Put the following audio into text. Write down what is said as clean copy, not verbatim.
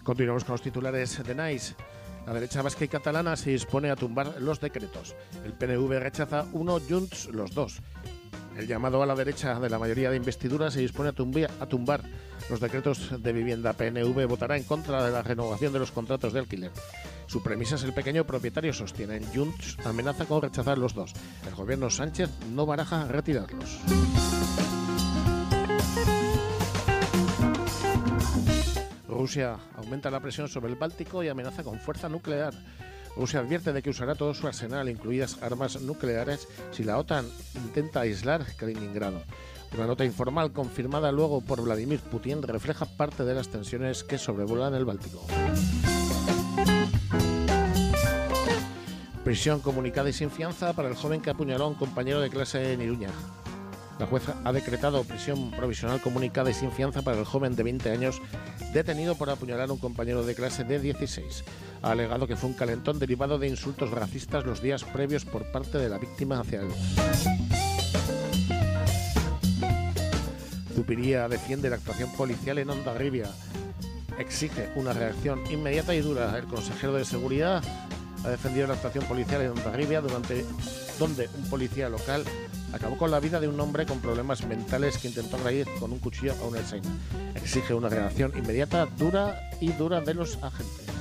Continuamos con los titulares de Nice. La derecha vasca y catalana se dispone a tumbar los decretos. El PNV rechaza uno, Junts los dos. El llamado a la derecha de la mayoría de investidura se dispone a tumbar los decretos de vivienda. PNV votará en contra de la renovación de los contratos de alquiler. Su premisa es el pequeño propietario, sostienen. Junts amenaza con rechazar los dos. El gobierno Sánchez no baraja retirarlos. Rusia aumenta la presión sobre el Báltico y amenaza con fuerza nuclear. Rusia advierte de que usará todo su arsenal, incluidas armas nucleares, si la OTAN intenta aislar Kaliningrado. Una nota informal confirmada luego por Vladimir Putin refleja parte de las tensiones que sobrevuelan el Báltico. Prisión comunicada y sin fianza para el joven que apuñaló a un compañero de clase en Iruña. La jueza ha decretado prisión provisional comunicada y sin fianza para el joven de 20 años detenido por apuñalar a un compañero de clase de 16. Ha alegado que fue un calentón derivado de insultos racistas los días previos por parte de la víctima hacia él. Zupiria defiende la actuación policial en Hondarribia. Exige una reacción inmediata y dura. El consejero de Seguridad ha defendido la actuación policial en Hondarribia donde un policía local acabó con la vida de un hombre con problemas mentales que intentó agredir con un cuchillo a una ertzaina. Exige una reacción inmediata, dura de los agentes.